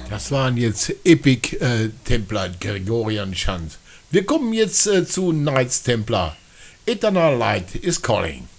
Das waren jetzt Epic Templar, Gregorian Chant. Wir kommen jetzt zu Knights Templar. Eternal Light is calling.